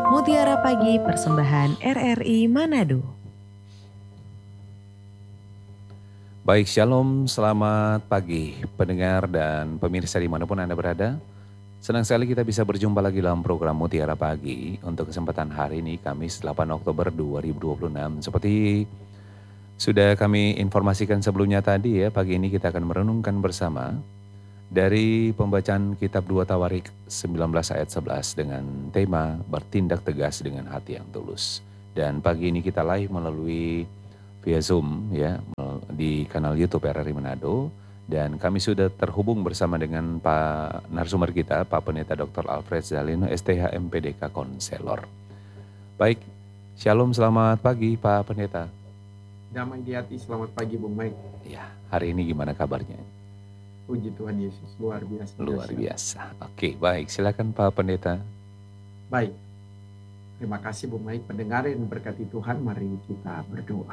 Mutiara Pagi Persembahan RRI Manado. Baik, Shalom, selamat pagi pendengar dan pemirsa dimanapun Anda berada. Senang sekali kita bisa berjumpa lagi dalam program Mutiara Pagi untuk kesempatan hari ini Kamis 8 Oktober 2026. Seperti sudah kami informasikan sebelumnya tadi ya, pagi ini kita akan merenungkan bersama dari pembacaan kitab 2 Tawarik 19 ayat 11 dengan tema bertindak tegas dengan hati yang tulus. Dan pagi ini kita live melalui via Zoom ya di kanal YouTube RRI Manado, dan kami sudah terhubung bersama dengan Pak narasumber kita, Pak Pendeta Dr. Alfred Zalino, STH MPDK Konselor. Baik, Shalom, selamat pagi Pak Pendeta. Damai di hati, selamat pagi Bung Mike. Ya, hari ini gimana kabarnya? Puji Tuhan Yesus, luar biasa. Luar biasa. Oke, baik, silakan Pak Pendeta. Baik, terima kasih Bung Mike. Pendengar yang berkati Tuhan, mari kita berdoa.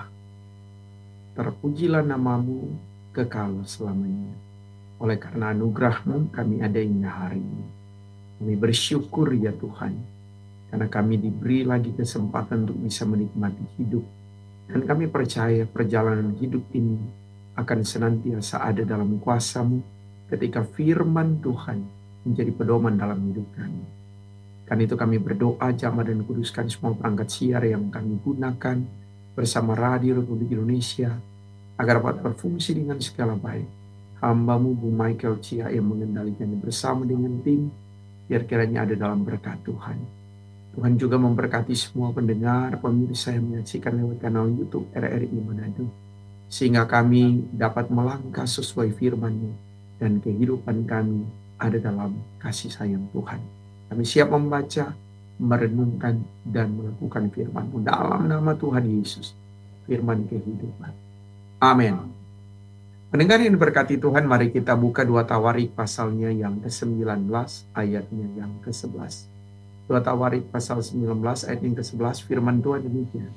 Terpujilah namamu kekal selamanya. Oleh karena anugerah-Mu kami ada hingga hari ini. Kami bersyukur ya Tuhan, karena kami diberi lagi kesempatan untuk bisa menikmati hidup. Dan kami percaya perjalanan hidup ini akan senantiasa ada dalam kuasa-Mu ketika firman Tuhan menjadi pedoman dalam hidup kami. Karena itu kami berdoa, jamah dan kuduskan semua perangkat siar yang kami gunakan bersama Radio Republik Indonesia, agar dapat berfungsi dengan segala baik. Hamba-Mu Bung Michael Chia yang mengendalikannya bersama dengan tim, biar kiranya ada dalam berkat Tuhan. Tuhan juga memberkati semua pendengar, pemirsa yang menyaksikan lewat kanal YouTube RRI Manado, sehingga kami dapat melangkah sesuai firman-Mu dan kehidupan kami ada dalam kasih sayang Tuhan. Kami siap membaca, merenungkan, dan melakukan firman-Mu dalam nama Tuhan Yesus, firman kehidupan. Amin. Pendengar yang diberkati Tuhan, mari kita buka 2 Tawarik pasalnya yang ke-19, ayatnya yang ke-11. 2 Tawarik pasal 19 ayat yang ke-11, firman Tuhan demikian.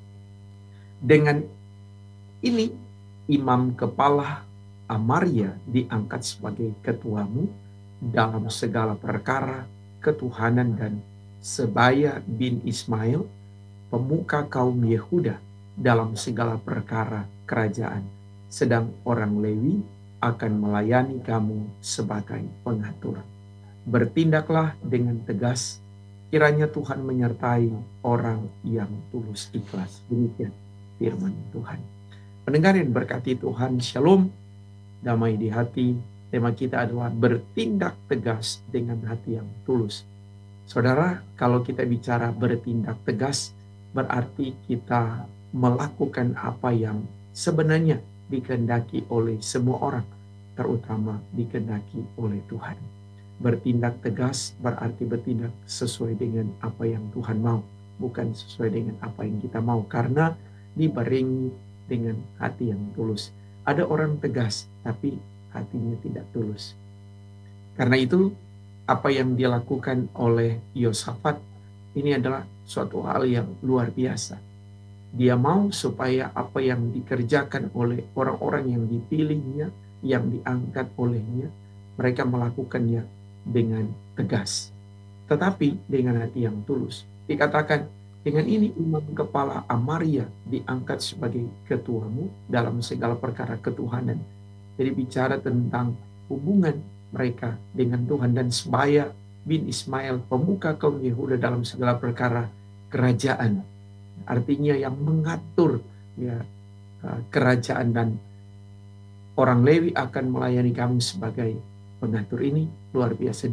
Dengan ini imam kepala Amaria diangkat sebagai ketuamu dalam segala perkara ketuhanan, dan Sebaya bin Ismail pemuka kaum Yehuda dalam segala perkara kerajaan. Sedang orang Lewi akan melayani kamu sebagai pengatur. Bertindaklah dengan tegas, kiranya Tuhan menyertai orang yang tulus ikhlas. Demikian firman Tuhan. Pendengar yang berkati Tuhan, Shalom, damai di hati. Tema kita adalah bertindak tegas dengan hati yang tulus. Saudara, kalau kita bicara bertindak tegas, berarti kita melakukan apa yang sebenarnya dikehendaki oleh semua orang, terutama dikehendaki oleh Tuhan. Bertindak tegas berarti bertindak sesuai dengan apa yang Tuhan mau, bukan sesuai dengan apa yang kita mau, karena dibarengi dengan hati yang tulus. Ada orang tegas, tapi hatinya tidak tulus. Karena itu, apa yang dilakukan oleh Yosafat ini adalah suatu hal yang luar biasa. Dia mau supaya apa yang dikerjakan oleh orang-orang yang dipilihnya, yang diangkat olehnya, mereka melakukannya dengan tegas, tetapi dengan hati yang tulus. Dikatakan, dengan ini imam kepala Amaria diangkat sebagai ketuamu dalam segala perkara ketuhanan. Jadi bicara tentang hubungan mereka dengan Tuhan, dan Sebaya bin Ismail pemuka kaum Yehuda dalam segala perkara kerajaan. Artinya yang mengatur ya kerajaan, dan orang Lewi akan melayani kamu sebagai pengatur. Ini luar biasa,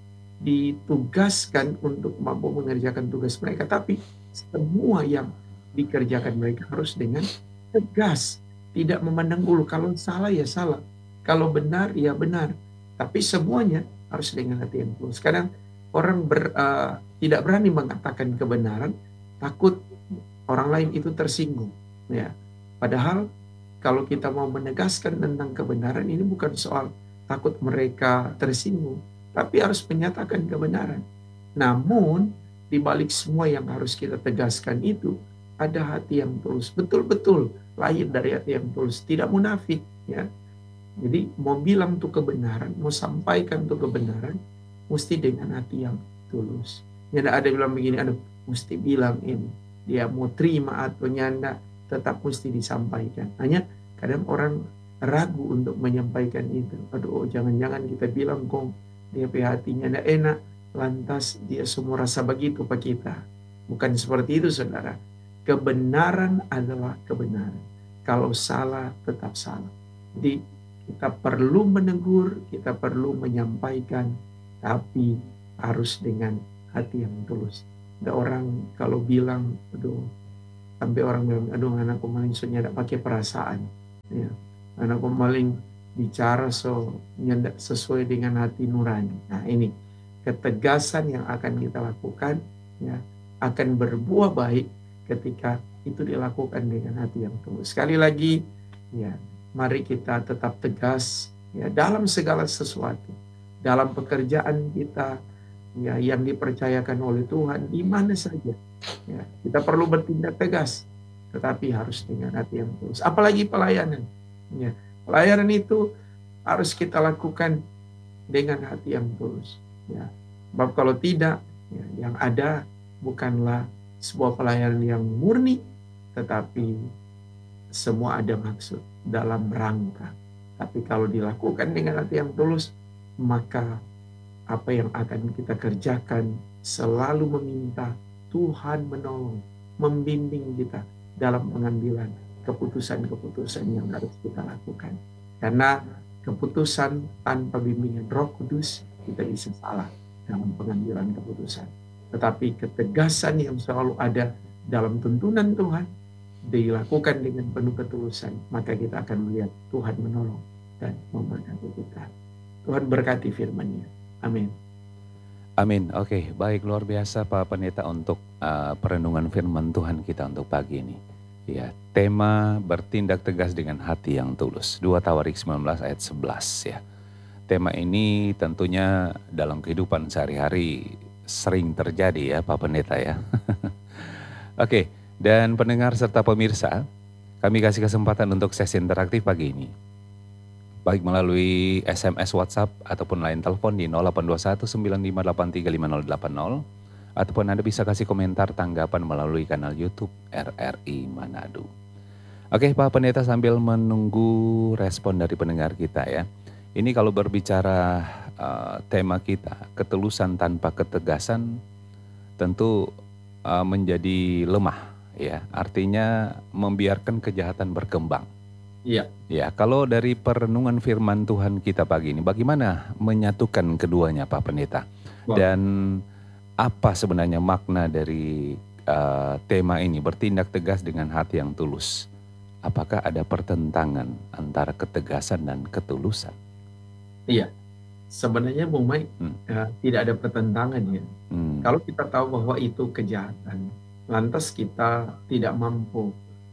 ditugaskan untuk mampu mengerjakan tugas mereka, tapi semua yang dikerjakan mereka harus dengan tegas, tidak memandang bulu. Kalau salah ya salah, kalau benar ya benar, tapi semuanya harus dengan hati yang tulus. Kadang orang tidak berani mengatakan kebenaran, takut orang lain itu tersinggung. Ya, padahal kalau kita mau menegaskan tentang kebenaran, ini bukan soal takut mereka tersinggung, tapi harus menyatakan kebenaran. Namun, di balik semua yang harus kita tegaskan itu, ada hati yang tulus. Betul-betul lahir dari hati yang tulus, tidak munafik. Ya. Jadi, mau bilang tuh kebenaran, mau sampaikan tuh kebenaran, mesti dengan hati yang tulus. Ya, ada bilang begini, aduh, mesti bilang ini. Dia mau terima atau nyanda, tetap mesti disampaikan. Hanya kadang orang ragu untuk menyampaikan itu. Aduh, jangan-jangan kita bilang kok dia hatinya tidak enak, lantas dia semua rasa begitu pak kita. Bukan seperti itu saudara. Kebenaran adalah kebenaran. Kalau salah, tetap salah. Jadi kita perlu menegur, kita perlu menyampaikan, tapi harus dengan hati yang tulus. Ada orang kalau bilang, aduh, sampai orang bilang, aduh anakku maling tidak pakai perasaan. Ya. Anakku maling bicara nyendak sesuai dengan hati nurani. Nah ini ketegasan yang akan kita lakukan, ya, akan berbuah baik ketika itu dilakukan dengan hati yang tulus. Sekali lagi, ya, mari kita tetap tegas, ya, dalam segala sesuatu, dalam pekerjaan kita, ya, yang dipercayakan oleh Tuhan di mana saja, ya, kita perlu bertindak tegas, tetapi harus dengan hati yang tulus. Apalagi pelayanan, ya, pelayanan itu harus kita lakukan dengan hati yang tulus, ya. Sebab kalau tidak, ya, yang ada bukanlah sebuah pelayanan yang murni, tetapi semua ada maksud dalam rangka. Tapi kalau dilakukan dengan hati yang tulus, maka apa yang akan kita kerjakan selalu meminta Tuhan menolong, membimbing kita dalam pengambilan keputusan-keputusan yang harus kita lakukan. Karena keputusan tanpa bimbingan Roh Kudus, kita bisa salah dalam pengambilan keputusan. Tetapi ketegasan yang selalu ada dalam tuntunan Tuhan dilakukan dengan penuh ketulusan, maka kita akan melihat Tuhan menolong dan memberkati kita. Tuhan berkati firman-Nya. Amin. Amin. Oke, baik, luar biasa Pak Pendeta untuk perenungan firman Tuhan kita untuk pagi ini. Ya, tema bertindak tegas dengan hati yang tulus. 2 Tawarik 19 ayat 11 ya. Tema ini tentunya dalam kehidupan sehari-hari sering terjadi ya Pak Pendeta ya. Oke, dan pendengar serta pemirsa, kami kasih kesempatan untuk sesi interaktif pagi ini. Baik melalui SMS, WhatsApp, ataupun line telepon di 0821 9583 5080, ataupun Anda bisa kasih komentar tanggapan melalui kanal YouTube RRI Manado. Oke Pak Pendeta, sambil menunggu respon dari pendengar kita ya. Ini kalau berbicara tema kita, ketulusan tanpa ketegasan tentu menjadi lemah ya. Artinya membiarkan kejahatan berkembang. Iya. Ya, kalau dari perenungan firman Tuhan kita pagi ini, bagaimana menyatukan keduanya Pak Pendeta? Dan apa sebenarnya makna dari tema ini, bertindak tegas dengan hati yang tulus? Apakah ada pertentangan antara ketegasan dan ketulusan? Iya, sebenarnya Bung Mai, tidak ada pertentangan ya. Kalau kita tahu bahwa itu kejahatan, lantas kita tidak mampu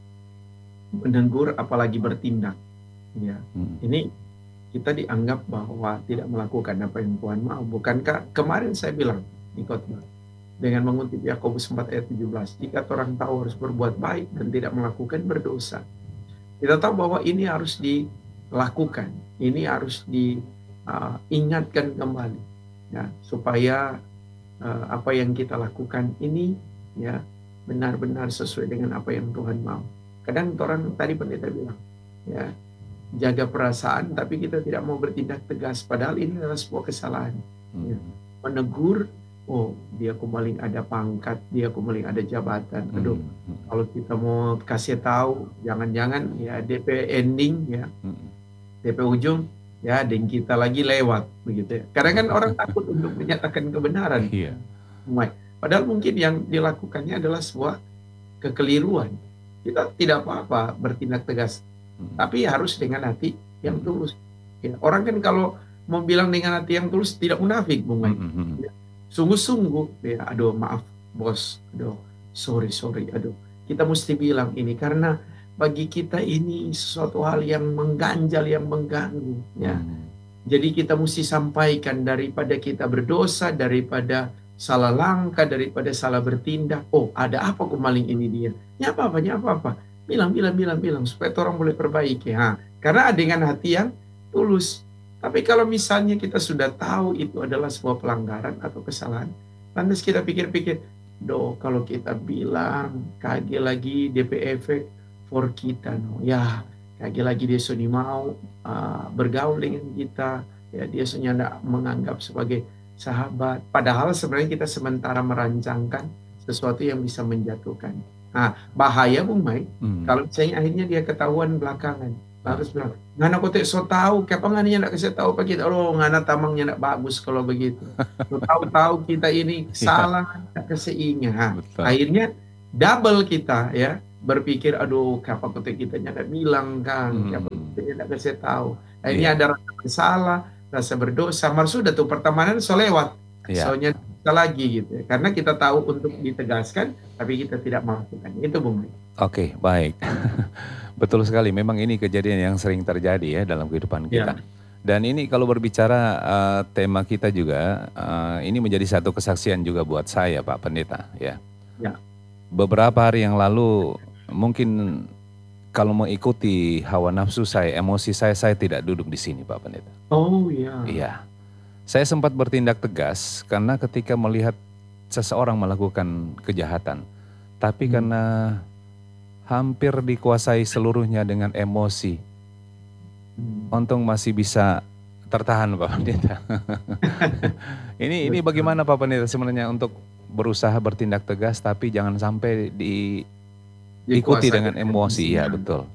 menegur apalagi bertindak, ya. Ini kita dianggap bahwa tidak melakukan apa yang Tuhan mau. Bukankah kemarin saya bilang di khotbah dengan mengutip Yakobus 4 ayat 17, jika orang tahu harus berbuat baik dan tidak melakukan, berdosa. Kita tahu bahwa ini harus dilakukan, ini harus diingatkan kembali, ya, supaya apa yang kita lakukan ini ya benar-benar sesuai dengan apa yang Tuhan mau. Kadang orang tadi pendeta bilang, ya, jaga perasaan tapi kita tidak mau bertindak tegas, padahal ini adalah sebuah kesalahan. Ya. Menegur, oh dia kemaling ada pangkat, dia kemaling ada jabatan. Aduh, kalau kita mau kasih tahu, jangan-jangan ya DP ending ya, DP ujung ya, dan kita lagi lewat begitu ya. Karena kan orang takut untuk menyatakan kebenaran. Iya. Padahal mungkin yang dilakukannya adalah sebuah kekeliruan. Kita tidak apa-apa bertindak tegas, tapi harus dengan hati yang tulus. Ya, orang kan kalau mau bilang dengan hati yang tulus tidak munafik, Bung Mai. Ya, sungguh-sungguh, ya, aduh maaf bos, aduh sorry, aduh. Kita mesti bilang ini karena bagi kita ini sesuatu hal yang mengganjal, yang mengganggu. Ya. Jadi kita mesti sampaikan daripada kita berdosa, daripada salah langkah, daripada salah bertindak. Oh, ada apa kok maling ini dia? Ya apa-apa. Bilang supaya orang boleh perbaiki. Karena dengan hati yang tulus. Tapi kalau misalnya kita sudah tahu itu adalah sebuah pelanggaran atau kesalahan, lantas kita pikir-pikir, Kalau kita bilang kage lagi DP efek for kita no. Ya, kage lagi dia sudah mau bergaul dengan kita. Ya, dia sudah tidak menganggap sebagai sahabat. Padahal sebenarnya kita sementara merancangkan sesuatu yang bisa menjatuhkan. Nah, bahaya Bung Mai, kalau misalnya akhirnya dia ketahuan belakangan. Harus bilang, ngana kotek so tahu, kenapa ngana nak kasih tahu pak kita? Oh, ngana tamangnya nak bagus kalau begitu. So tahu-tahu kita ini salah, tak kasih ingat. Akhirnya double kita ya berpikir, aduh, kenapa kotek kita nak bilang kan, kenapa kotek nak kasih tahu. Akhirnya ada rasa bersalah, rasa berdosa. Sudah tuh pertemanan so lewat, soalnya kita lagi gitu. Karena kita tahu untuk ditegaskan, tapi kita tidak melakukan. Itu Bung. Oke, baik. Betul sekali, memang ini kejadian yang sering terjadi ya dalam kehidupan kita. Dan ini kalau berbicara tema kita juga, ini menjadi satu kesaksian juga buat saya Pak Pendeta ya. Beberapa hari yang lalu mungkin kalau mengikuti hawa nafsu saya, emosi saya tidak duduk di sini Pak Pendeta. Oh iya. Iya, saya sempat bertindak tegas karena ketika melihat seseorang melakukan kejahatan, tapi karena hampir dikuasai seluruhnya dengan emosi. Untung masih bisa tertahan Pak Pendeta. ini bagaimana Pak Pendeta sebenarnya untuk berusaha bertindak tegas tapi jangan sampai diikuti dengan emosi. Ya betul.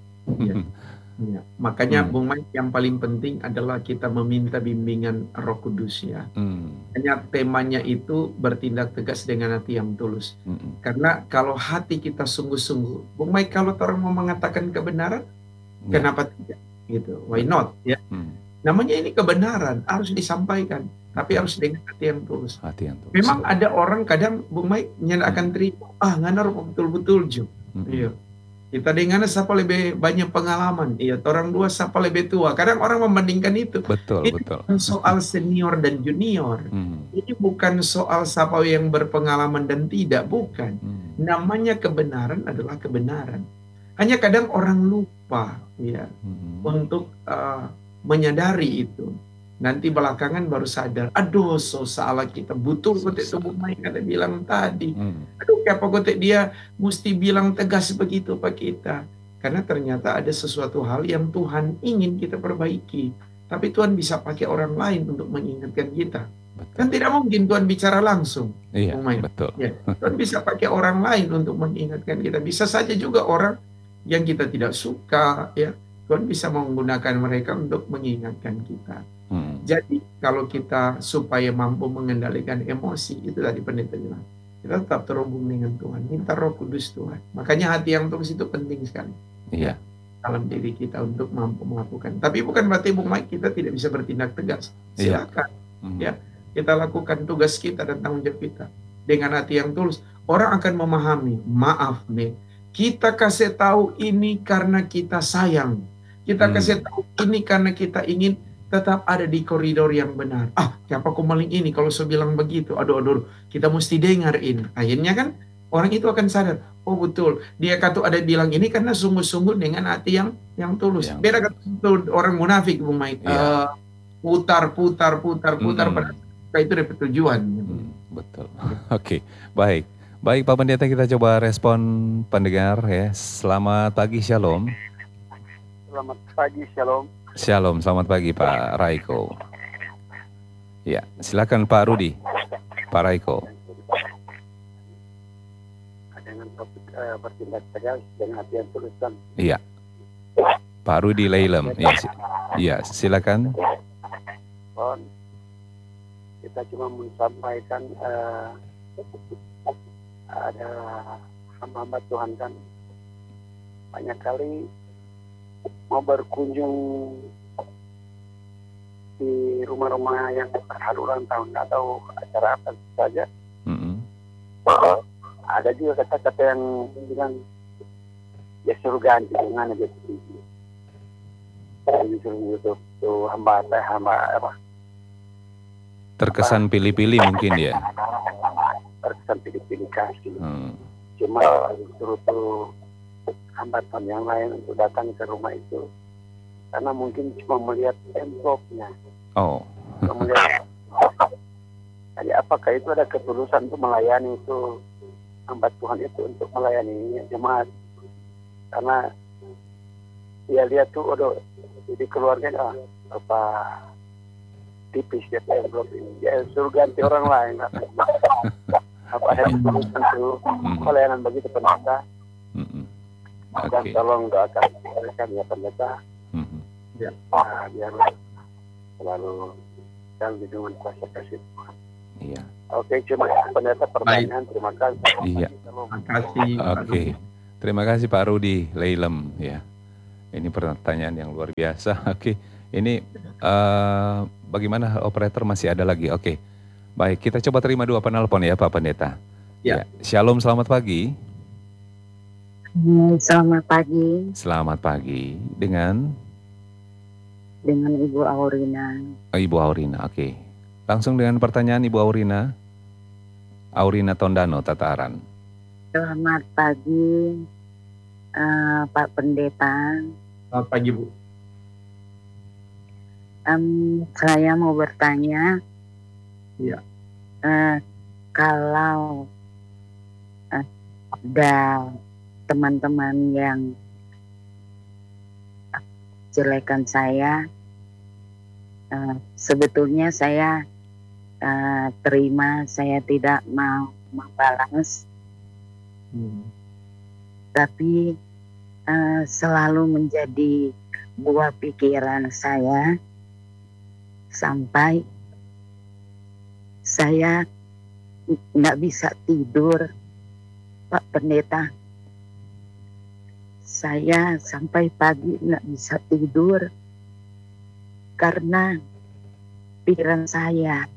Ya. Makanya Bung Mike, yang paling penting adalah kita meminta bimbingan Roh Kudus ya. Hanya temanya itu bertindak tegas dengan hati yang tulus. Karena kalau hati kita sungguh-sungguh, Bung Mike, kalau orang mau mengatakan kebenaran, kenapa tidak? Gitu. Why not? Ya. Namanya ini kebenaran harus disampaikan, tapi harus dengan hati yang tulus. Memang ada orang kadang Bung Mike akan terima, nganar betul-betul juga. Iya. Kita dengan siapa lebih banyak pengalaman, orang dua siapa lebih tua. Kadang orang membandingkan itu. Betul. Bukan soal senior dan junior. Ini bukan soal siapa yang berpengalaman dan tidak, bukan. Namanya kebenaran adalah kebenaran. Hanya kadang orang lupa, untuk menyadari itu. Nanti belakangan baru sadar, aduh so salah kita, betul kotek itu Bung Mai kata bilang tadi. Aduh kenapa kotek dia mesti bilang tegas begitu Pak kita. Karena ternyata ada sesuatu hal yang Tuhan ingin kita perbaiki. Tapi Tuhan bisa pakai orang lain untuk mengingatkan kita. Kan tidak mungkin Tuhan bicara langsung. Iya, Bung Mai. betul. Ya, Tuhan bisa pakai orang lain untuk mengingatkan kita. Bisa saja juga orang yang kita tidak suka, ya Tuhan bisa menggunakan mereka untuk mengingatkan kita. Jadi kalau kita supaya mampu mengendalikan emosi, itu tadi pendeta bilang, kita tetap terhubung dengan Tuhan, minta Roh Kudus Tuhan. Makanya hati yang tulus itu penting sekali. Iya. Dalam diri kita untuk mampu melakukan. Tapi bukan berarti Bung Mike kita tidak bisa bertindak tegas. Silakan. Ya, kita lakukan tugas kita dan tanggung jawab kita dengan hati yang tulus. Orang akan memahami. Maaf nih, kita kasih tahu ini karena kita sayang. Kita kasih tahu ini karena kita ingin tetap ada di koridor yang benar. Siapa kau maling ini kalau saya bilang begitu? Aduh, kita mesti dengar ini. Akhirnya kan orang itu akan sadar, oh betul, dia kata ada bilang ini karena sungguh-sungguh dengan hati yang tulus. Beda kata orang munafik Bung Mike. Putar pada itu ada tujuan. Betul. Oke, baik. Baik Pak Pendeta, kita coba respon pendengar ya. Selamat pagi, Shalom. Selamat pagi, Shalom. Shalom, selamat pagi Pak Raiko. Ya, silakan Pak Rudi. Pak Raiko. Dengan topik bertindak tegas dengan hati yang tulus kan. Iya. Pak Rudi Leilem. Iya, silakan. Kita cuma menyampaikan ada hamba Tuhan kan banyak kali mau berkunjung di rumah-rumah yang hari ulang tahun atau acara apa saja. Ada juga kata-kata yang bilang ya suruh ganti dengan aja tinggi. Disuruh itu hamba apa? Terkesan pilih-pilih mungkin ya. Terkesan pilih-pilih kasih. Cuma disuruh tuh hambatan yang lain untuk datang ke rumah itu karena mungkin cuma melihat envelopnya. Melihat, jadi apakah itu ada ketulusan untuk melayani itu hamba Tuhan itu untuk melayani jemaat. Karena dia lihat tuh, di keluarga apa tipis dia envelope ini. Dia suruh ganti orang lain. Apa yang tentu pelayanan begitu pendeta. Dan tolong doakan ya pendeta. Ya. Biar selalu dalam lindungan kuasa kasih Tuhan. Iya. Oke, cuma pendeta pertanyaan. Terima kasih. Iya. Terima kasih. Oke. Terima kasih Pak Rudi Leilem ya. Ini pertanyaan yang luar biasa. Oke. Ini bagaimana operator masih ada lagi? Oke. Baik, kita coba terima 2 penelpon ya Pak Pendeta. Ya. Shalom, selamat pagi. Selamat pagi. Selamat pagi. Dengan Ibu Aurina. Ibu Aurina, oke. Langsung dengan pertanyaan Ibu Aurina. Aurina Tondano, Tataran. Selamat pagi, Pak Pendeta. Selamat pagi, Bu. Saya mau bertanya. Iya. Kalau ada teman-teman yang jelekan saya, sebetulnya saya terima, saya tidak mau membalas, tapi selalu menjadi buah pikiran saya sampai saya nggak bisa tidur, Pak Pendeta. Saya sampai pagi nggak bisa tidur karena pikiran saya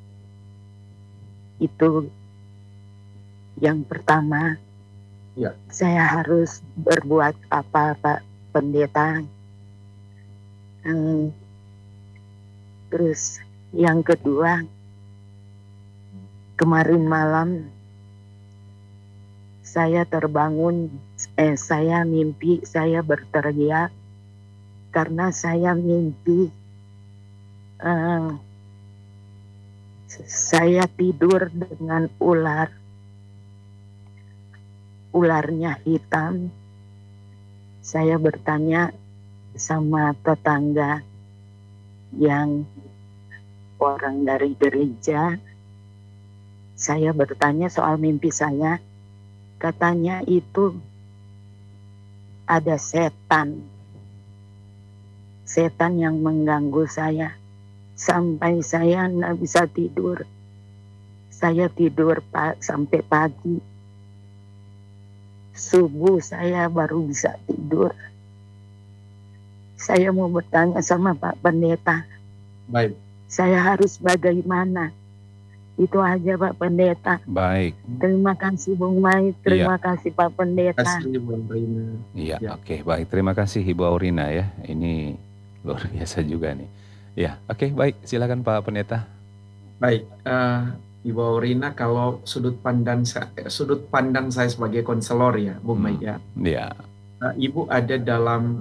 itu yang pertama, ya. Saya harus berbuat apa, Pak Pendeta? Terus yang kedua, kemarin malam saya terbangun, saya mimpi, saya berteriak karena saya mimpi saya tidur dengan ular. Ularnya hitam. Saya bertanya sama tetangga yang orang dari gereja. Saya bertanya soal mimpi saya. Katanya itu ada setan. Setan yang mengganggu saya. Sampai saya nggak bisa tidur. Saya tidur sampai pagi. Subuh saya baru bisa tidur. Saya mau bertanya sama Pak Pendeta. Baik. Saya harus bagaimana? Itu aja Pak Pendeta. Baik. Terima kasih Bung Mai. Terima kasih Pak Pendeta. Terima kasih Bu Aurina. Iya, Ya. oke. Baik, terima kasih Ibu Aurina ya. Ini luar biasa juga nih. Ya, oke, baik. Silakan Pak Pendeta. Baik, Ibu Aurina, kalau sudut pandang saya sebagai konselor ya, Bu Mai ya. Iya. Ibu ada dalam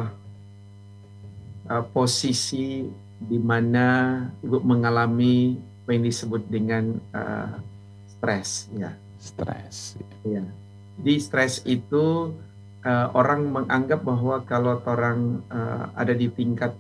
posisi di mana Ibu mengalami apa yang disebut dengan stres ya. Stres. Ya. Di stres itu orang menganggap bahwa kalau orang ada di tingkat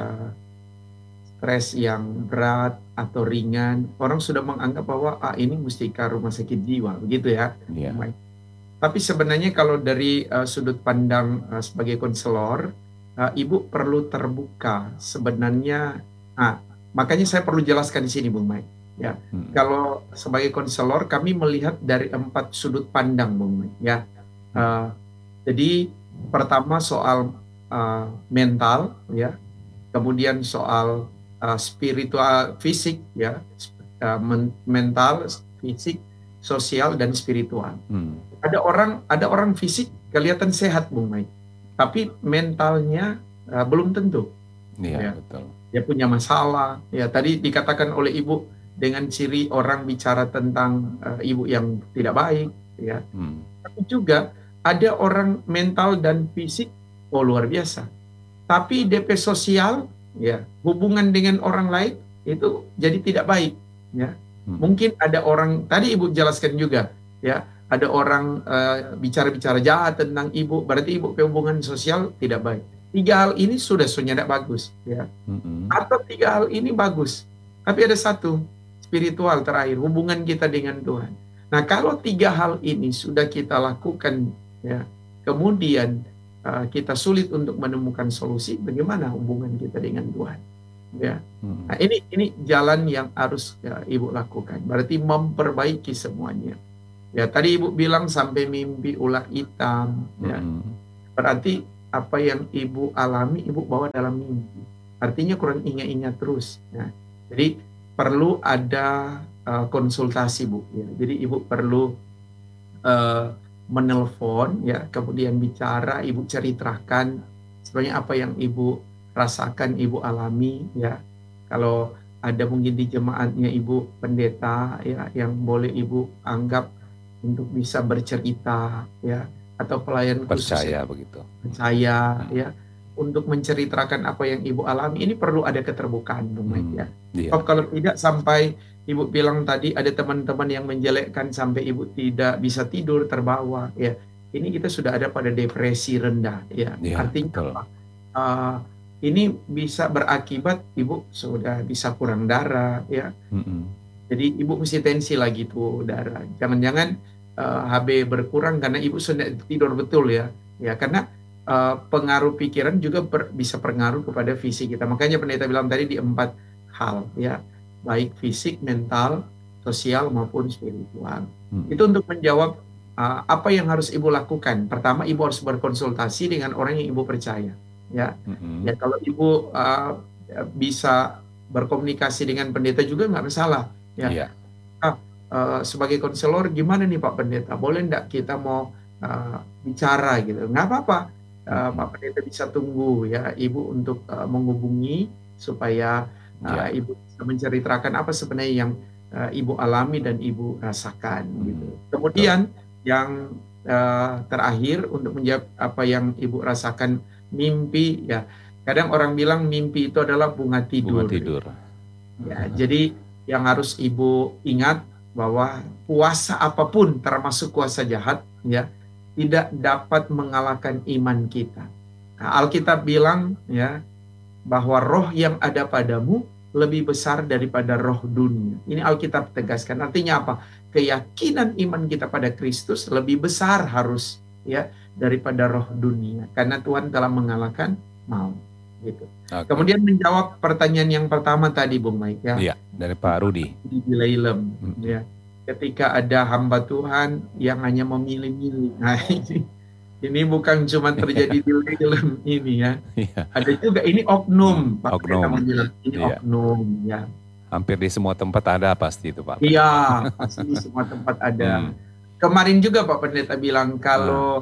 stres yang berat atau ringan, orang sudah menganggap bahwa ini mesti ke rumah sakit jiwa, begitu ya. Iya. Tapi sebenarnya kalau dari sudut pandang sebagai konselor, Ibu perlu terbuka sebenarnya. Makanya saya perlu jelaskan di sini, Bung Mai. Ya, kalau sebagai konselor kami melihat dari 4 sudut pandang, Bung Mai. Ya, jadi pertama soal mental, ya, kemudian soal spiritual, fisik, ya, mental, fisik, sosial dan spiritual. Ada orang fisik kelihatan sehat, Bung Mai, tapi mentalnya belum tentu. Iya, Ya. betul. Dia punya masalah. Ya, tadi dikatakan oleh Ibu dengan ciri orang bicara tentang Ibu yang tidak baik, ya. Tapi juga ada orang mental dan fisik luar biasa. Tapi DP sosial, ya, hubungan dengan orang lain itu jadi tidak baik, ya. Mungkin ada orang, tadi Ibu jelaskan juga, ya, ada orang bicara-bicara jahat tentang ibu, berarti ibu hubungan sosial tidak baik. 3 hal ini sudah tidak bagus, ya. Atau 3 hal ini bagus, tapi ada satu spiritual terakhir, hubungan kita dengan Tuhan. Nah, kalau 3 hal ini sudah kita lakukan, ya, kemudian kita sulit untuk menemukan solusi, bagaimana hubungan kita dengan Tuhan? Ya. Nah, ini jalan yang harus ibu lakukan. Berarti memperbaiki semuanya. Ya, tadi ibu bilang sampai mimpi ular hitam. Ya. Berarti apa yang ibu alami, ibu bawa dalam mimpi. Artinya kurang ingat-ingat terus. Ya. Jadi perlu ada konsultasi, Bu. Ya. Jadi ibu perlu menelpon, ya, kemudian bicara, ibu ceritakan sebenarnya apa yang ibu rasakan, ibu alami, ya. Kalau ada mungkin di jemaatnya ibu pendeta, ya, yang boleh ibu anggap untuk bisa bercerita, ya, atau pelayan khusus percaya begitu. Percaya, ya, untuk menceritakan apa yang ibu alami. Ini perlu ada keterbukaan, Bung Mike, ya. Iya. Kalau tidak, sampai ibu bilang tadi ada teman-teman yang menjelekkan sampai ibu tidak bisa tidur, terbawa, ya. Ini kita sudah ada pada depresi rendah, ya. Artinya ini bisa berakibat ibu sudah bisa kurang darah, ya. Jadi ibu mesti tensi lagi tuh darah. Jangan-jangan HB berkurang karena ibu sudah tidur betul, ya. Ya, karena pengaruh pikiran juga bisa pengaruh kepada fisik kita. Makanya pendeta bilang tadi di 4 hal, ya. Baik fisik, mental, sosial maupun spiritual. Itu untuk menjawab apa yang harus ibu lakukan. Pertama, ibu harus berkonsultasi dengan orang yang ibu percaya. Ya, ya, kalau ibu bisa berkomunikasi dengan pendeta juga nggak masalah. Ya, sebagai konselor gimana nih Pak Pendeta? Boleh nggak kita mau bicara gitu? Nggak apa-apa. Pak Pendeta bisa tunggu, ya, ibu untuk menghubungi supaya ibu bisa menceritakan apa sebenarnya yang ibu alami dan ibu rasakan, gitu. Kemudian yang terakhir untuk menjawab apa yang ibu rasakan, mimpi, ya. Kadang orang bilang mimpi itu adalah bunga tidur. Ya, jadi yang harus ibu ingat bahwa kuasa apapun, termasuk kuasa jahat, ya, tidak dapat mengalahkan iman kita. Nah, Alkitab bilang, ya, bahwa roh yang ada padamu lebih besar daripada roh dunia. Ini Alkitab tegaskan. Artinya apa? Keyakinan iman kita pada Kristus lebih besar harus, ya, daripada roh dunia. Karena Tuhan telah mengalahkan maut. Gitu. Kemudian menjawab pertanyaan yang pertama tadi, Bung Mike, ya. Iya, dari Pak Rudi. Di Bilailem, ya. Ketika ada hamba Tuhan yang hanya memilih-milih. Nah, ini bukan cuma terjadi di Bilailem ini, ya. Ada juga ini oknum, Pak. Ini oknum, ya. Hampir di semua tempat ada pasti itu, Pak. Iya, pasti di semua tempat ada. Kemarin juga Pak Pendeta bilang kalau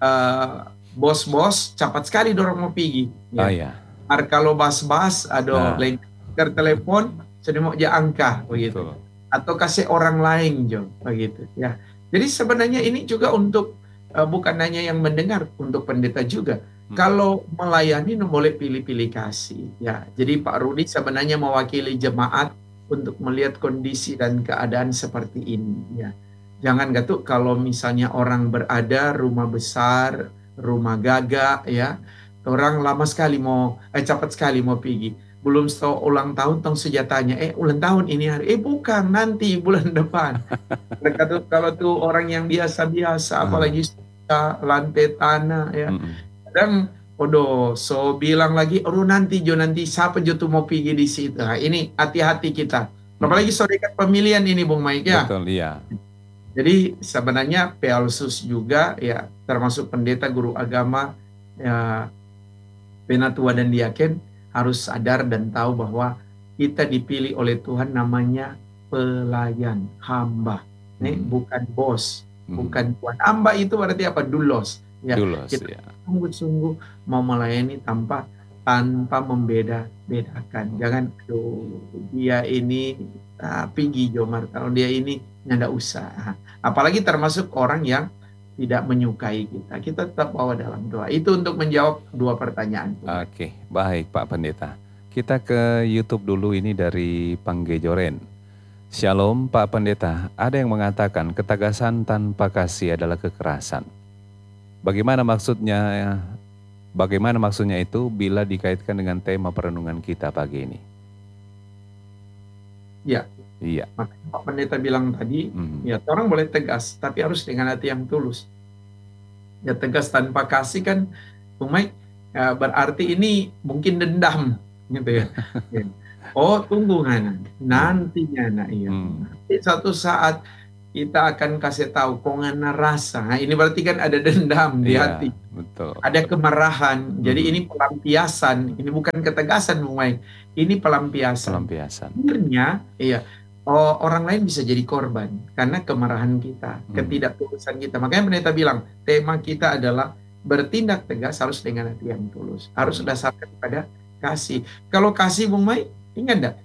bos-bos cepat sekali dorong mau pergi. Ya. Kalau bas-bas ada telepon sudah mau dia angka begitu. Atau kasih orang lain jo begitu, ya. Jadi sebenarnya ini juga untuk bukan hanya yang mendengar, untuk pendeta juga. Kalau melayani boleh pilih-pilih kasih, ya. Jadi Pak Rudi sebenarnya mewakili jemaat untuk melihat kondisi dan keadaan seperti ini, ya. Jangan gatuk kalau misalnya orang berada rumah besar, rumah gagah, ya. Orang lama sekali mau cepat sekali mau pergi. Belum tahu ulang tahun tong senjatanya. Ulang tahun ini hari. Bukan, nanti bulan depan. Kalau tuh orang yang biasa-biasa, apalagi lantai tanah, ya. Kadang so bilang lagi, nanti siapa tuh mau pergi di situ. Nah, ini hati-hati kita. Apalagi dekat pemilihan ini, Bung Mike, ya. Betul, iya. Jadi sebenarnya PLSUS juga, ya, termasuk pendeta, guru agama, ya, penatua dan diaken harus sadar dan tahu bahwa kita dipilih oleh Tuhan namanya pelayan, hamba. Ini bukan bos, bukan tuan. Hamba itu berarti apa? Dulos. Ya, kita sungguh-sungguh mau melayani tanpa membeda-bedakan. Jangan dia ini pergi Jomar, kalau dia ini nggak usah. Apalagi termasuk orang yang tidak menyukai kita tetap bawa dalam doa. Itu untuk menjawab 2 pertanyaan. Oke, baik Pak Pendeta. Kita ke YouTube dulu, ini dari Panggejoren. Shalom Pak Pendeta, ada yang mengatakan ketegasan tanpa kasih adalah kekerasan. Bagaimana maksudnya? Bagaimana maksudnya itu bila dikaitkan dengan tema perenungan kita pagi ini? Ya, Iya. makanya Pak Pendeta bilang tadi, ya orang boleh tegas, tapi harus dengan hati yang tulus. Ya tegas tanpa kasih kan, Bung Mike, ya, berarti ini mungkin dendam, gitu ya. Ya. Oh tunggu Ngana, nantinya Ngana, iya. Nanti suatu saat kita akan kasih tahu kok Ngana rasa. Nah, ini berarti kan ada dendam di hati. Betul. Ada kemarahan. Jadi ini pelampiasan. Ini bukan ketegasan, Bung Mike. Ini pelampiasan. Akhirnya, iya. Orang lain bisa jadi korban karena kemarahan kita, ketidaktulusan kita. Makanya pendeta bilang, tema kita adalah bertindak tegas harus dengan hati yang tulus. Harus berdasarkan pada kasih. Kalau kasih, Bung Mike, ingat enggak?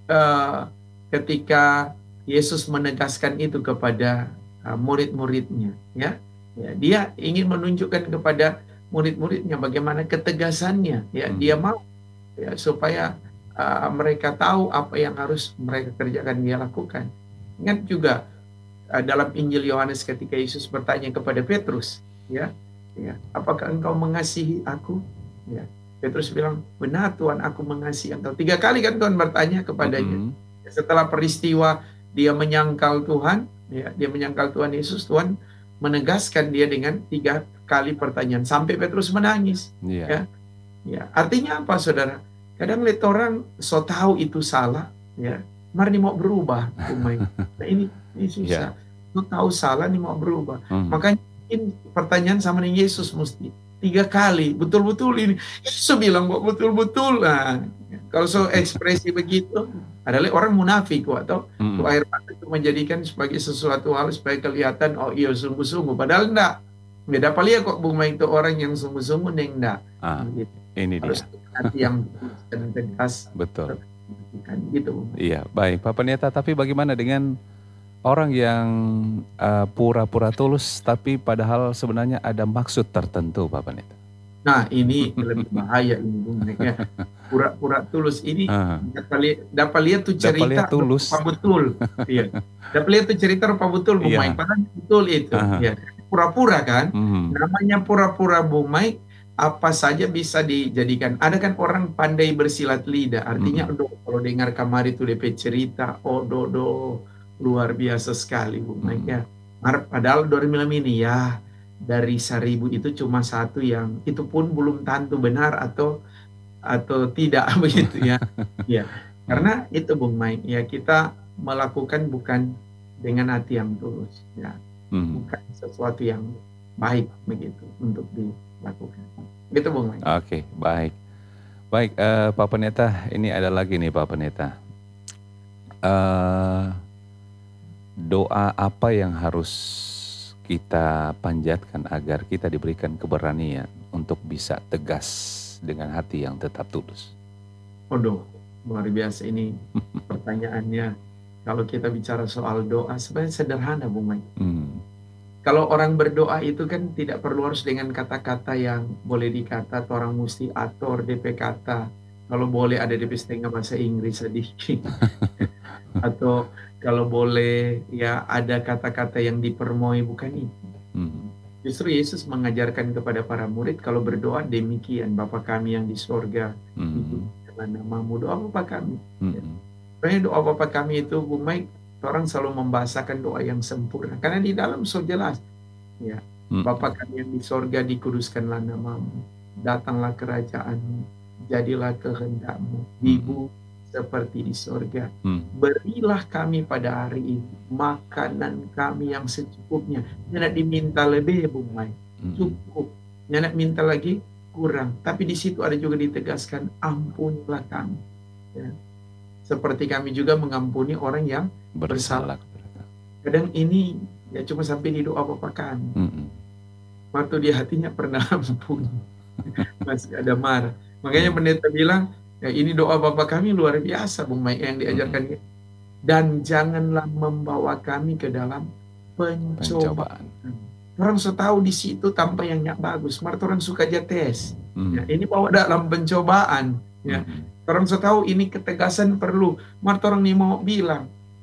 Ketika Yesus menegaskan itu kepada murid-muridnya, ya, dia ingin menunjukkan kepada murid-muridnya bagaimana ketegasannya, ya, dia mau ya, supaya mereka tahu apa yang harus mereka kerjakan, dia lakukan. Ingat juga dalam Injil Yohanes ketika Yesus bertanya kepada Petrus, ya, apakah engkau mengasihi aku? Ya, Petrus bilang, benar Tuhan, aku mengasihi engkau. 3 kali kan Tuhan bertanya kepadanya. Setelah peristiwa dia menyangkal Tuhan, ya, dia menyangkal Tuhan Yesus, Tuhan menegaskan dia dengan 3 kali pertanyaan sampai Petrus menangis. Ya, artinya apa, saudara? Kadang lihat orang so tahu itu salah, ya, mari mau berubah. Nah, ini susah. So tahu salah nih mau berubah. Makanya ini pertanyaan sama dengan Yesus mesti 3 kali, betul-betul ini. Yesus bilang kok betul-betul. Nah, kalau so ekspresi begitu, adalah orang munafik kok, atau air mata itu menjadikan sebagai sesuatu hal supaya kelihatan oh iya sungguh-sungguh, padahal enggak. Beda paling kok Bung Mike itu orang yang sungguh-sungguh enggak. Gitu. Ini harus dia. hati yang tegas. Betul. Gitu. Iya, baik Pak Pendeta, tapi bagaimana dengan orang yang pura-pura tulus tapi padahal sebenarnya ada maksud tertentu, Pak Pendeta? Nah, ini lebih bahaya ini, Bung Mike, ya. Pura-pura tulus ini dapat lihat tuh cerita rupa betul. Iya. Dapat lihat tuh cerita rupa betul, Bung Mike. Padahal betul itu. Ya. Pura-pura kan? Namanya pura-pura, Bung Mike, apa saja bisa dijadikan. Ada kan orang pandai bersilat lidah. Artinya kalau dengar kamar itu DP cerita, luar biasa sekali, Bung Mike, ya. Padahal dari malam ini ya, dari 1000 itu cuma 1 yang itu pun belum tentu benar atau tidak begitu ya. Ya. Karena itu Bung Mike, ya, kita melakukan bukan dengan hati yang tulus, ya. Bukan sesuatu yang baik begitu untuk dilakukan. Gitu Bung Mike. Oke, baik. Baik, Pak Pendeta, ini ada lagi nih Pak Pendeta. Doa apa yang harus kita panjatkan agar kita diberikan keberanian untuk bisa tegas dengan hati yang tetap tulus? Luar biasa ini pertanyaannya. Kalau kita bicara soal doa, sebenarnya sederhana, Bung Mike. Kalau orang berdoa itu kan tidak perlu harus dengan kata-kata yang boleh dikata, atau orang mesti atur DP kata. Kalau boleh ada DP setengah bahasa Inggris sedikit. Atau kalau boleh ya ada kata-kata yang dipermoi, bukan itu. Justru Yesus mengajarkan kepada para murid kalau berdoa demikian, Bapa kami yang di sorga, dikuduskanlah namamu. Doa Bapa kami. Sebenarnya doa Bapa kami itu, Bung Mike, orang selalu membahasakan doa yang sempurna. Karena di dalam so jelas, ya, Bapa kami yang di sorga, dikuduskanlah namamu, datanglah kerajaanmu, jadilah kehendakmu di bumi seperti di sorga. Berilah kami pada hari ini makanan kami yang secukupnya. Jangan diminta lebih, Bung Mai. Cukup. Jangan minta lagi kurang. Tapi di situ ada juga ditegaskan, ampunilah kami. Ya. Seperti kami juga mengampuni orang yang bersalah. Kadang ini ya cuma sampai di doa Bapa kami. Waktu di hatinya pernah ampun. Masih ada marah. Makanya pendeta bilang, ya, ini doa Bapa kami luar biasa, Bung Mai, yang diajarkan. Dan janganlah membawa kami ke dalam pencobaan. Orang so tahu di situ tanpa yang bagus. Mereka orang suka aja tes. Ya, ini bawa dalam pencobaan. Ya, orang so tahu ini ketegasan perlu. Mereka orang ini mau bilang,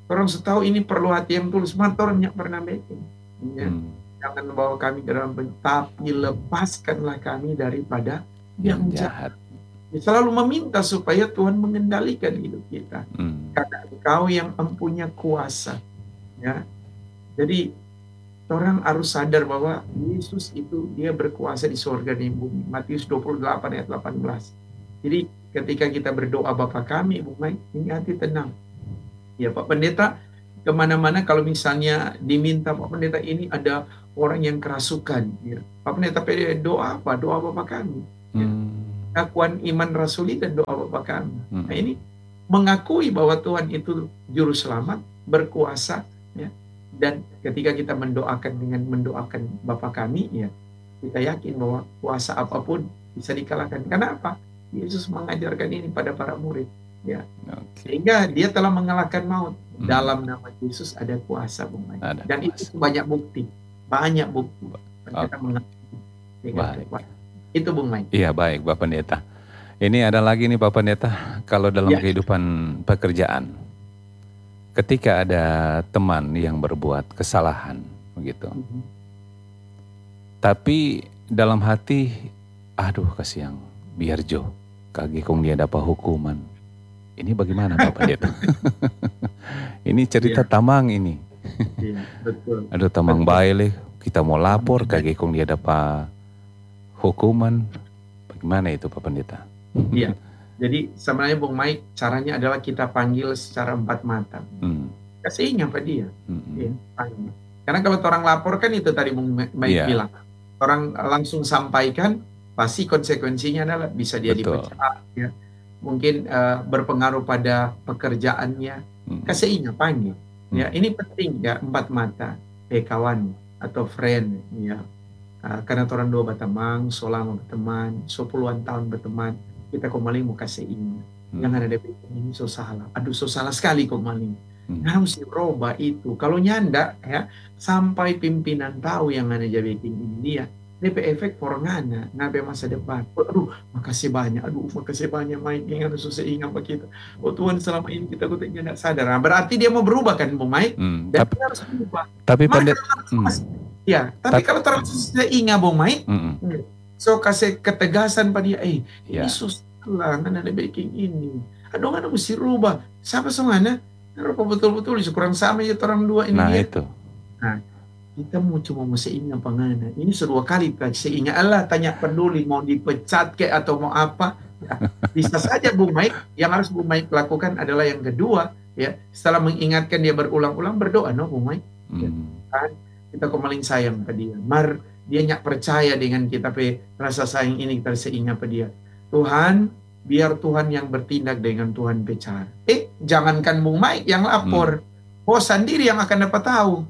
Orang setahu ini perlu hati yang tulus. Mantornya pernah bikin. Ya. Jangan membawa kami ke dalam tapi lepaskanlah kami daripada yang jahat. Dia selalu meminta supaya Tuhan mengendalikan hidup kita. Karena Engkau yang mempunyai kuasa. Ya. Jadi orang harus sadar bahwa Yesus itu dia berkuasa di surga dan di bumi. Matius 28 ayat 18. Jadi ketika kita berdoa Bapa kami, Ibu Mai, ini hati tenang. Ya Pak Pendeta, kemana-mana kalau misalnya diminta Pak Pendeta ini ada orang yang kerasukan. Ya. Pak Pendeta doa apa? Doa Bapa kami. Ya. Pengakuan iman rasuli dan doa Bapa kami. Nah ini mengakui bahwa Tuhan itu juru selamat, berkuasa. Ya. Dan ketika kita mendoakan dengan mendoakan Bapa kami, ya kita yakin bahwa kuasa apapun bisa dikalahkan. Kenapa? Yesus mengajarkan ini pada para murid. Ya, sehingga dia telah mengalahkan maut. Dalam nama Yesus ada kuasa, Bung Mai. Dan itu banyak bukti. Kita mengalahkan. Itu Bung Mai. Iya baik Bapak Pendeta. Ini ada lagi nih Bapak Pendeta, kalau dalam kehidupan pekerjaan, ketika ada teman yang berbuat kesalahan, begitu. Tapi dalam hati, aduh kasihan, biar Jo, kaki kong dia dapat hukuman. Ini bagaimana Bapak Pendeta? Ini cerita tamang ini. Iya, betul. Aduh tamang baik, kita mau lapor kaki kong dia dapat hukuman. Bagaimana itu Bapak Pendeta? Iya. Jadi sebenarnya Bung Mike caranya adalah kita panggil secara empat mata. Kasih apa dia? Ya, panggil. Karena kalau orang lapor kan itu tadi Bung Mike bilang. Orang langsung sampaikan, pasti konsekuensinya adalah bisa dia dipecat, ya. Mungkin berpengaruh pada pekerjaannya. Kasih panggil. Ya, ini penting ya, empat mata, kawan atau friend, ya. Karena orang dua berteman, selama berteman, 10-an tahun berteman, kita kembali mau kasih ini. Yang ada di ini so salah. Aduh so salah sekali kembali. Harus dirubah itu. Kalau nyanda ya, sampai pimpinan tahu yang ada jadi ini dia. DP efek porangana, nabe masa depan. Aduh, makasih banyak. Mike yang harus susah ingat kita. Oh Tuhan selama ini kita tidak sadar. Nah, berarti dia mau berubah kan, Bu Mike? Dan dia harus berubah. Tapi ya, tapi kalau terus susah ingat, Bu Mike, so kasih ketegasan pada dia. Ini susah lah, kan ada baking ini. Aduh, kan mesti rubah. Siapa semuanya? Betul-betul kurang sama ya orang dua ini. Nah dia. itu. Nah, kita mau cuma ingat pengana. Ini sedua kali kasih ingat Allah tanya peduli mau dipecat ke atau mau apa. Ya, bisa saja Bung Mike. Yang harus Bung Mike lakukan adalah yang kedua, ya. Setelah mengingatkan dia berulang-ulang berdoa, no Bung Mike. Ya, kan? Kita kembali sayang ke dia. Dia nyak percaya dengan kita rasa sayang ini kita seingat pada dia. Tuhan, biar Tuhan yang bertindak dengan Tuhan bicara. Jangankan Bung Mike yang lapor. Bos sendiri yang akan dapat tahu.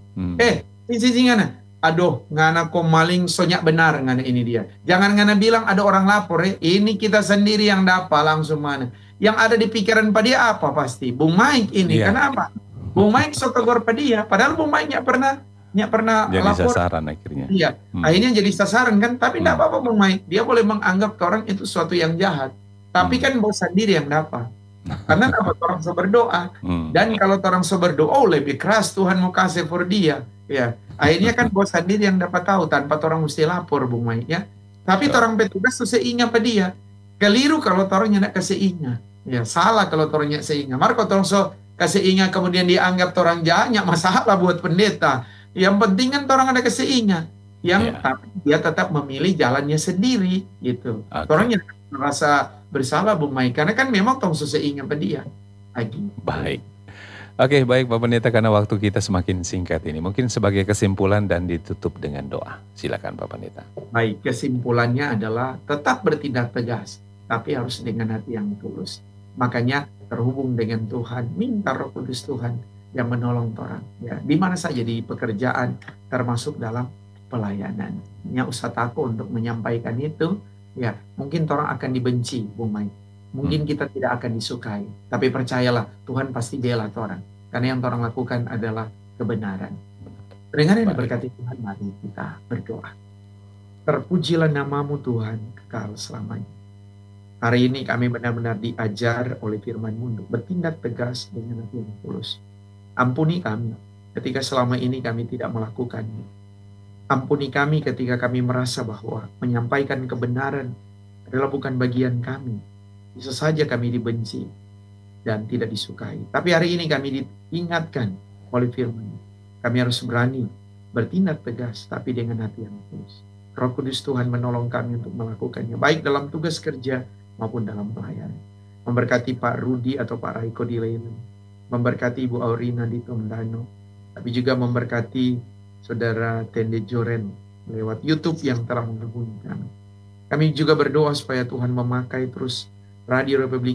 Ngana. Aduh, ngana kok maling sonyak benar ngana ini dia. Jangan ngana bilang ada orang lapor ini kita sendiri yang dapat langsung mana. Yang ada di pikiran pada dia apa pasti? Bung Mike ini. Kenapa? Bung Mike so tegur pada dia. Padahal Bung Mike nggak pernah jadi lapor. Sasaran akhirnya. Iya, akhirnya jadi sasaran kan. Tapi tidak apa-apa Bung Mike. Dia boleh menganggap ke orang itu sesuatu yang jahat. Tapi kan bos sendiri yang dapat. Karena dapat orang so berdoa. Dan kalau orang so berdoa, lebih keras Tuhan mau kasih for dia. Ya, akhirnya kan bos sendiri yang dapat tahu tanpa orang mesti lapor Bung Mai ya. Tapi orang petugas tuh seingat pada dia. Keliru kalau orang nyak kasih ingat. Ya, salah kalau orang nyak seingat. Marco orang so kasih ingat kemudian dianggap orang jahat masalah buat pendeta. Yang penting kan orang ada kasih ingat. Tapi dia tetap memilih jalannya sendiri gitu. Orang yang merasa bersalah Bung Mai karena kan memang tong susah ingat pada dia. Baik. Oke, baik Pak Pendeta, karena waktu kita semakin singkat ini. Mungkin sebagai kesimpulan dan ditutup dengan doa. Silakan Pak Pendeta. Baik, kesimpulannya adalah tetap bertindak tegas, tapi harus dengan hati yang tulus. Makanya terhubung dengan Tuhan, minta Roh Kudus Tuhan yang menolong orang. Ya, di mana saja di pekerjaan, termasuk dalam pelayanan. Nyak usah takut untuk menyampaikan itu. Ya, mungkin orang akan dibenci, Bung Mai. Mungkin kita tidak akan disukai, tapi percayalah Tuhan pasti bela orang. Karena yang orang lakukan adalah kebenaran. Pendengar yang diberkati Tuhan, mari kita berdoa. Terpujilah namamu Tuhan, kekal selamanya. Hari ini kami benar-benar diajar oleh firman-Mu untuk bertindak tegas dengan hati yang tulus. Ampuni kami ketika selama ini kami tidak melakukannya. Ampuni kami ketika kami merasa bahwa menyampaikan kebenaran adalah bukan bagian kami. Bisa saja kami dibenci dan tidak disukai. Tapi hari ini kami diingatkan oleh firman. Kami harus berani bertindak tegas, tapi dengan hati yang tulus. Roh Kudus Tuhan menolong kami untuk melakukannya, baik dalam tugas kerja maupun dalam pelayanan. Memberkati Pak Rudi atau Pak Raiko di Leyland, memberkati Ibu Aurina di Tondano, tapi juga memberkati Saudara Tende Joren lewat YouTube yang telah menghubungi kami. Kami juga berdoa supaya Tuhan memakai terus Radio Republik